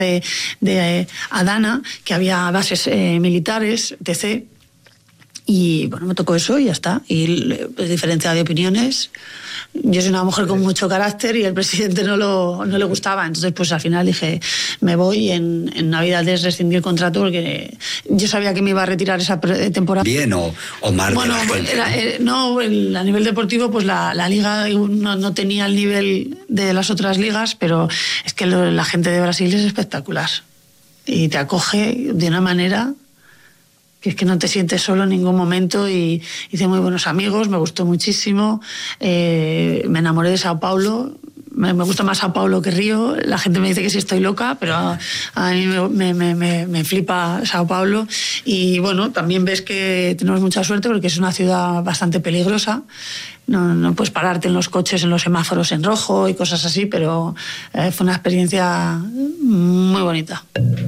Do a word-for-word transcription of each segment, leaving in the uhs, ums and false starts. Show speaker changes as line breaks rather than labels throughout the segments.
de, de Adana, que había bases eh, militares, etcétera. Y bueno, me tocó eso y ya está. Y diferencia de opiniones. Yo soy una mujer con mucho carácter y el presidente no, lo, no le gustaba. Entonces, pues al final dije, me voy y en, en Navidades rescindí el contrato porque yo sabía que me iba a retirar esa temporada.
Bien o, o mal.
Bueno,
de la gente,
era, eh, no, el, a nivel deportivo, pues la, la liga no, no tenía el nivel de las otras ligas, pero es que lo, la gente de Brasil es espectacular. Y te acoge de una manera que es que no te sientes solo en ningún momento, y hice muy buenos amigos, me gustó muchísimo, eh, me enamoré de Sao Paulo, me, me gusta más Sao Paulo que Río, la gente me dice que sí estoy loca, pero a, a mí me, me, me, me flipa Sao Paulo, y bueno, también ves que tenemos mucha suerte porque es una ciudad bastante peligrosa, no, no puedes pararte en los coches, en los semáforos en rojo y cosas así, pero eh, fue una experiencia muy bonita.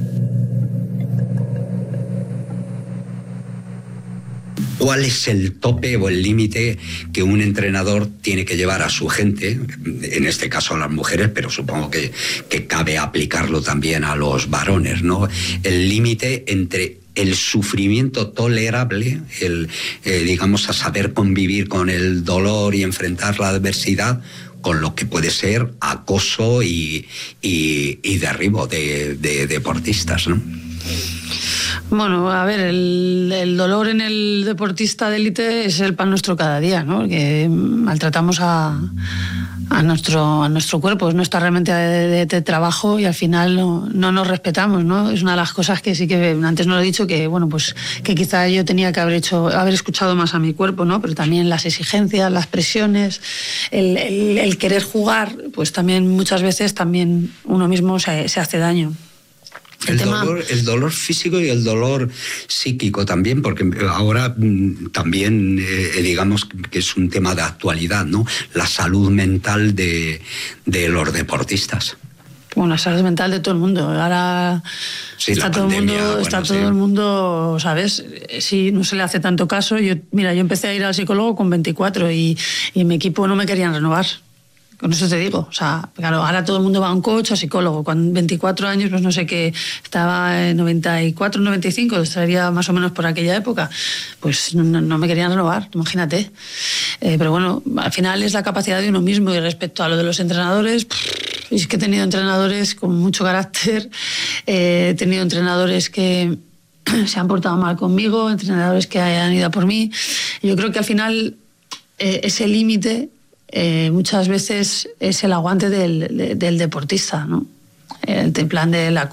¿Cuál es el tope o el límite que un entrenador tiene que llevar a su gente, en este caso a las mujeres, pero supongo que, que cabe aplicarlo también a los varones, ¿no? El límite entre el sufrimiento tolerable, el, eh, digamos, a saber convivir con el dolor y enfrentar la adversidad, con lo que puede ser acoso y, y, y derribo de, de deportistas, ¿no?
Bueno, a ver, el, el dolor en el deportista de élite es el pan nuestro cada día, ¿no? Porque maltratamos a, a, nuestro, a nuestro cuerpo, es nuestra herramienta de, de, de trabajo y al final no, no nos respetamos, ¿no? Es una de las cosas que sí que antes no lo he dicho, que bueno, pues que quizá yo tenía que haber hecho, haber escuchado más a mi cuerpo, ¿no? Pero también las exigencias, las presiones, el, el, el querer jugar, pues también muchas veces también uno mismo se, se hace daño.
El, el, dolor, el dolor físico y el dolor psíquico también, porque ahora también eh, digamos que es un tema de actualidad, ¿no? La salud mental de, de los deportistas.
Bueno, la salud mental de todo el mundo. Ahora
sí,
está, todo, pandemia, el mundo, bueno, está sí. todo el mundo, ¿sabes? Sí, no se le hace tanto caso. Yo, mira, yo empecé a ir al psicólogo con veinticuatro y, y en mi equipo no me querían renovar. Con eso te digo, o sea, claro, ahora todo el mundo va a un coach o psicólogo. Con veinticuatro años, pues no sé qué, estaba en noventa y cuatro, noventa y cinco, estaría más o menos por aquella época, pues no, no me querían renovar, imagínate. Eh, pero bueno, al final es la capacidad de uno mismo, y respecto a lo de los entrenadores, pff, es que he tenido entrenadores con mucho carácter, eh, he tenido entrenadores que se han portado mal conmigo, entrenadores que han ido a por mí. Yo creo que al final eh, ese límite Eh, muchas veces es el aguante del, de, del deportista, ¿no? El, en plan de la